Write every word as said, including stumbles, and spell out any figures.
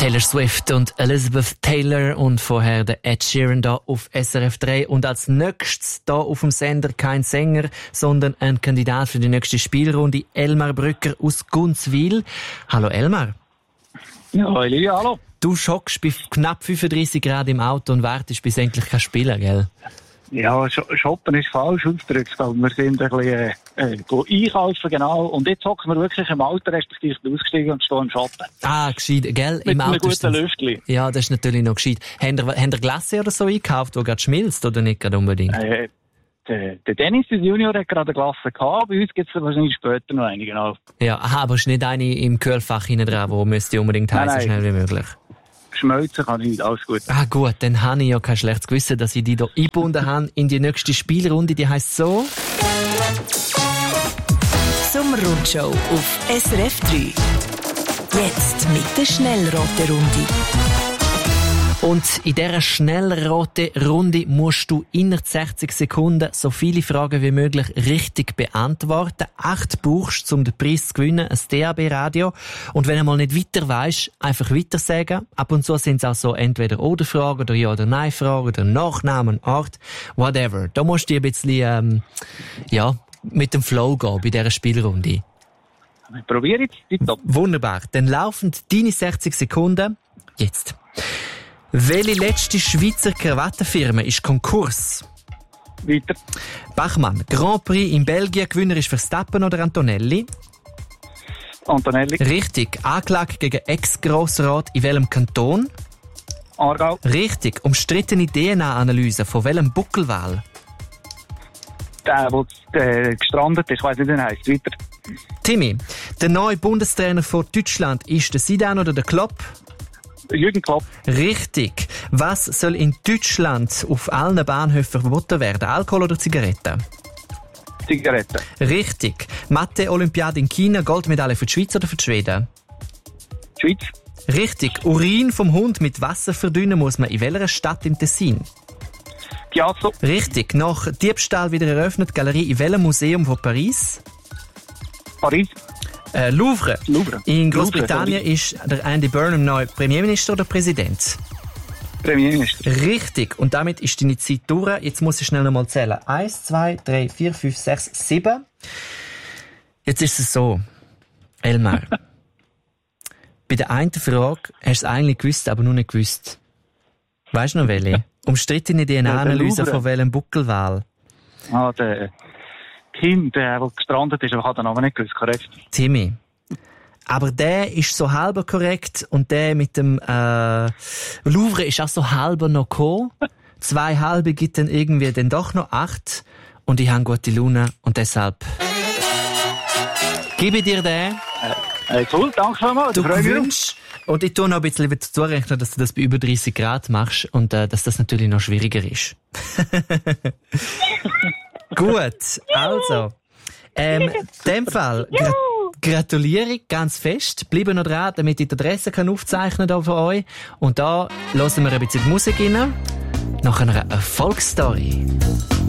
Taylor Swift und Elizabeth Taylor und vorher der Ed Sheeran da auf S R F drei. Und als nächstes da auf dem Sender kein Sänger, sondern ein Kandidat für die nächste Spielrunde, Elmar Brücker aus Gunzwil. Hallo Elmar. Ja, Elia, hallo. Du schockst bei knapp fünfunddreissig Grad im Auto und wartest, bis endlich kein Spieler, gell? Ja, shoppen ist falsch ausgedrückt. Wir sind ein bisschen äh, äh, einkaufen, genau. Und jetzt hocken wir wirklich im Auto, respektive ausgestiegen und stehen im Schatten. Ah, gescheit, gell? Mit Im einem Auto guten Lüftchen. Ja, das ist natürlich noch gescheit. Habt ihr, habt ihr Glasse oder so eingekauft, die gerade schmilzt, oder nicht gerade unbedingt? Äh, der, der Dennis, der Junior, hat gerade eine Glasse gehabt. Bei uns gibt es wahrscheinlich später noch eine, genau. Ja, aha, aber ist nicht eine im Kühlfach hinten dran, die müsste unbedingt heiß, so schnell wie möglich. Schmelzen kann ich nicht, alles gut. Ah gut, dann habe ich ja kein schlechtes Gewissen, dass ich die hier eingebunden habe in die nächste Spielrunde, die heisst so... Sommerrundshow auf S R F drei. Jetzt mit der Schnellraterunde. Und in dieser Schnellrate-Runde musst du innerhalb sechzig Sekunden so viele Fragen wie möglich richtig beantworten. Acht brauchst du, um den Preis zu gewinnen, ein D A B-Radio. Und wenn du mal nicht weiter weisst, einfach weiter sagen. Ab und zu sind es auch so Entweder-Oder-Fragen oder Ja- oder Nein-Fragen oder Nachnamen, Art, whatever. Da musst du ein bisschen, ähm, ja, mit dem Flow gehen bei dieser Spielrunde. Ich probiere jetzt, tipptopp. Wunderbar. Dann laufen deine sechzig Sekunden jetzt. Welche letzte Schweizer Krawattenfirma ist Konkurs? Weiter. Bachmann, Grand Prix in Belgien, Gewinner ist Verstappen oder Antonelli? Antonelli. Richtig. Anklage gegen Ex-Grossrat in welchem Kanton? Aargau. Richtig. Umstrittene D N A-Analyse von welchem Buckelwal? Der, der äh, gestrandet ist, ich weiss nicht, wie er heisst. Weiter. Timmy, der neue Bundestrainer von Deutschland ist der Zidane oder der Klopp? Jürgen Klopp. Richtig. Was soll in Deutschland auf allen Bahnhöfen verboten werden? Alkohol oder Zigaretten? Zigaretten. Richtig. Mathe-Olympiade in China, Goldmedaille für die Schweiz oder für die Schweden? Schweiz. Richtig. Urin vom Hund mit Wasser verdünnen muss man in welcher Stadt im Tessin? Piazza. Richtig. Nach Diebstahl wieder eröffnet, Galerie in welchem Museum von Paris? Paris. Äh, Louvre. Louvre. In Großbritannien Louvre, ist der Andy Burnham neu Premierminister oder Präsident? Premierminister. Richtig. Und damit ist deine Zeit durch. Jetzt muss ich schnell nochmal zählen. Eins, zwei, drei, vier, fünf, sechs, sieben. Jetzt ist es so, Elmar. Bei der einen Frage hast du es eigentlich gewusst, aber nur nicht gewusst. Weißt du noch welche? Umstrittene D N A-Analyse von welchem Buckelwal? Ah, der Kind, der, der gestrandet ist, aber hat den Namen nicht gewusst, korrekt? Timmy. Aber der ist so halber korrekt und der mit dem äh, Louvre ist auch so halber noch gekommen. Zwei halbe gibt dann irgendwie dann doch noch acht und ich habe gute Laune und deshalb gebe ich dir den. Äh, cool, danke vielmals. Du gewünscht. Und ich tue noch ein bisschen zurechnen, dass du das bei über dreißig Grad machst und äh, dass das natürlich noch schwieriger ist. Gut, also. Ähm, in dem Fall gra- gratuliere ich ganz fest. Bleibe noch dran, damit ich die Adresse kann aufzeichnen hier für euch. Und da hören wir ein bisschen die Musik rein. Nach einer Erfolgsstory.